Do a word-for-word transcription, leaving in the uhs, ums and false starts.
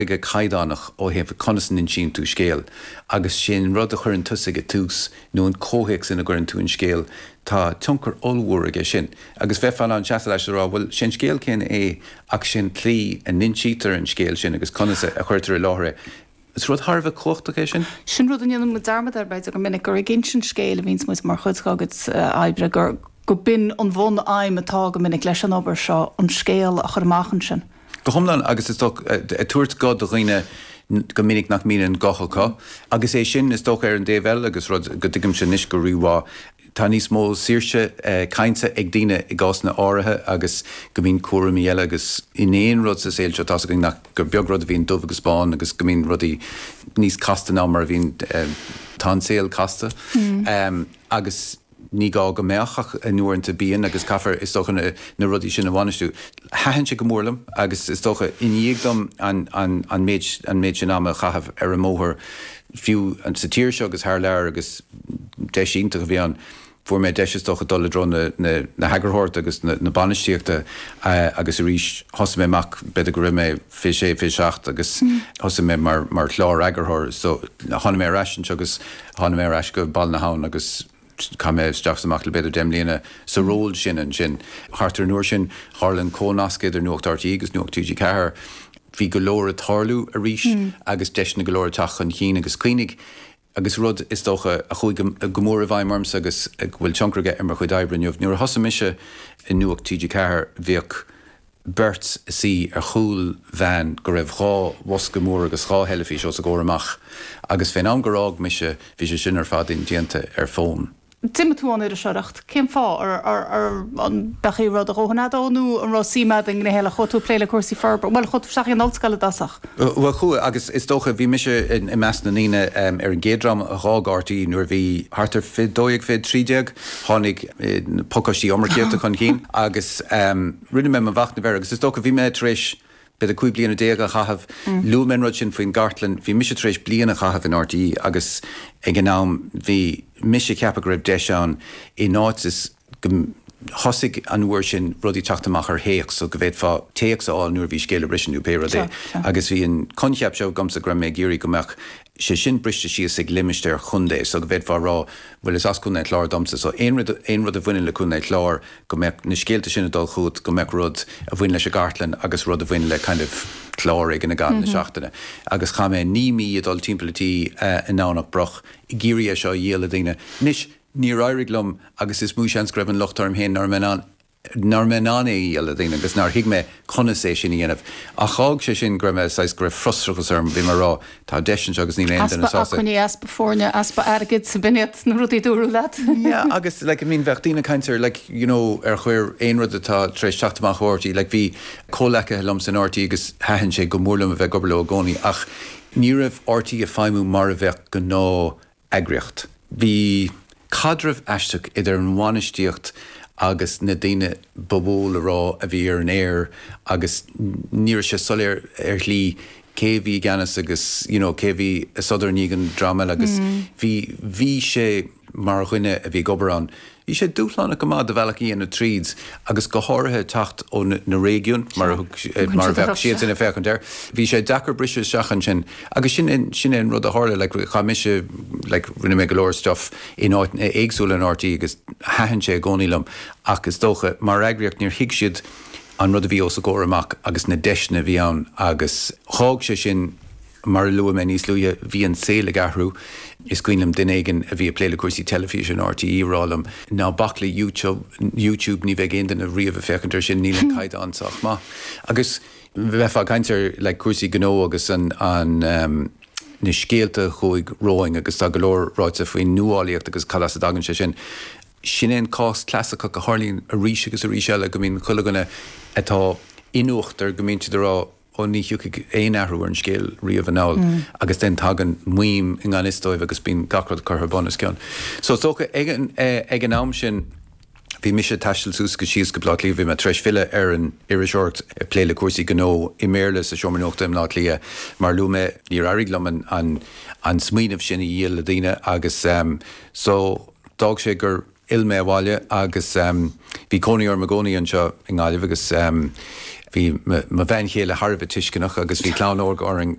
go caiddánach ó héh conasan in sin tú scéal, agus sin rud a chur an tusaige tús nó an cóhéic sin a gur an tú an scéal tá tionchar olmhór aige sin. Agus bheith fan an teasa leis rá bhfuil sin scéal cin é ach sin tlí an ninseatar an scéal sin agus conasa a chuirtar láthra. Is rud Harbh clochta é sin? Sin rud an dhéanam darmad arbeid a go minic gur gin sin scéal a víns muid mar chuidcágad aibre gur go bin an bhn aim atá go minic leis an obair seo an scéal a churmáchan sin. Go thomlan agus is toch a tuairt god do riine go minic nach mín an gachalcha, agus é sin is toch ar an déhheil agus rud go dtuigim sin níos go riúhá. Tá níos mó síirse cainte ag daine i gásna áirithe agus go bhín cuairí eile agus inéon rud sa saoil seo tá nach gur beag rud a bhíon dubh agus bán agus go bhín rudí níos casta ná mar a bhín tá saoil casta. Agus ní gá go méachach a nuairnta bíon agus caafar is docha na rudí sin a bhainistú. Hahann sé go mórlam agus is docha iníagdom an méid sin ama chahabh ar a móthir fiú an sa tíir seo agus thar leir agus deisínta go bhí an fuair mé deis docha dul dro na hagarthirt agus na banistíochta agus a rís thosa mé mac beidir go mé fi sé fi seacht agus thosa mé mar chlár agarthir, so tháina mé reisin agus tháina mé reis go ball na hán agus Ca mé steach amach le beidir déimlíonna sa ról sin an sin. Hartar nuair sin Harlan cónascaid ar nuacht artaí agus nuacht túidí cethir. Bhí go leor a tarlú a rís agus deisna go leor teach an chin agus cuinig. Agus rud is dócha a chuig go mór a bhaim marms agus bhfuil tioncraige ar mar chuid aibraniuh. Nuair a thosa mise in nuacht túidí cethir bhíoh bert sí ar chúl bhean go raibh dhá was go mór agus dhá heilefí seo a ggóir amach. Agus féin an gorág mise bhí sé sin ar fad in dianta ar fón. Timotúán ar a seoracht, céim fá ar an bechaí rud a róhanadónú an rosíime in na héile chotú pléile cuasí farb, bhil chut seach an altscaile dasach. Well chu agus is dócha bhí mise in meas na níine ar an géadram a rágáirtaí nuair bhí hartar fid dóigh fid trídeag, tháinig pocaistí ommarcéirta chun chin, agus rinne mé an bhacht na bhar, agus is dócha bhí mé tréis bit a cúig bliana déag a chahabh luúmen rud sin faoin Gartlan, bhí mise tréis bliana chahabh in R T E agus ag an nám bhí mise ceapa go raibh deisián i náit is thosaigh an bhuair sin rudí teachtamach ar héach, so go bhéad fá téach sa áil nuair bhí scéile brisinú péra dé. Agus bhí an conceap seo gamsa gra mé géirí gomach sé sin briste síos ag limiste ar chundé, so go bhéad fá rá bhfuil is ascúna chlár domsa, so éon rud a bhfuin le cúna chlár go mbeadh na scéalta sin dul chuút go mbeadh rud a bhfuin leis a Gartlan agus rud a bhfuin le kind of chlár ag na gan na seachtaine. Agus cha mé ní mí a dul timpplaití in nánach broch i ggéirí é seo dhéala daine. Nis ní áiriglum agus is múis an screibh an lochtarm héin nar meán nar meán é dhéala daine agus nar hiic mé chuna sé sin dhéanamh. A chág sé sin gur mé sais gur frustrachas arm bhí mar rá tá deisian agus ní léon den aspa chuní aspa fórne aspa airgid sa biniad na rudí dúrú leat. Yeah, agus like I mean bheachtína caintear like you know ar chuir éon rud atá tréis teachtamach ortaí, like bhí cólacha lom san ortaí agus hahann sé go mórlam a bheith gobar le gcónaí ach ní raibh ortaí a feimú mar a bheith go ná agriocht. Bhí cadrah eisteach idir an bhainisteocht agus na daine bobóla rá a bhí ar an air agus níor sé soléir ar lí céhí ganas agus you know céhí a sodarnígan drama agus bhí bhí sé mar chuine a bhí gobarán. Bhí sé dúchlána go mád a bhealach íon na tríds agus go háirithe tacht ó na régiún mar mar bheith siad in a fechan der. Bhí sé dachar brise seachan sin agus sin sin in rud a hála le cha mise le rinne mé go leir stuff in áit éagsúla an ortaí agus hahann sé gcónaílam agus dócha mar agriocht níor hiic siad an rud a bhí os a ggóir amach agus na deisna bhí an agus chág sé sin mar lua mé níos luúa bhí an céla gahrú is cuiinlam dunéigen a bhí a pléile cuasí televísion R T E rálam ná bachla YouTube YouTube ní bheith géan den a riamh a fechantar sin nílan caiid ansach má. Agus bheith fá caiintear le cuasí gnó agus an an um, na scéalta chuig róing agus tá go leor ráite faoin nuáíocht agus chalas a dagan sé sin. Sin éon cás clásacha go hálíonn a ríis agus a ríis eile go mín chulaganna atá inúachtar go mínte rá ó ní hiúcha éon ahrú an scéal riamh an áil agus den tagan muim in an istóibh agus bín gacrad chutha bonus ceann. So tócha ag an am sin bhí mise taistil sús go síos go blát líomh bhí me treis fille ar an iriseoirt pléile cuasaí gnó i méarlas a seomaineachta im lát lia mar lume níor airiglam an an smaoinemh sin i dhéal a daine agus um, so dag sé gur ilmé bháile agus um, bhí cónaí ar magónaí an seo in gáileh agus um, hí ma bhain chéile Harbh tuiscinnach agus bhí chlán óg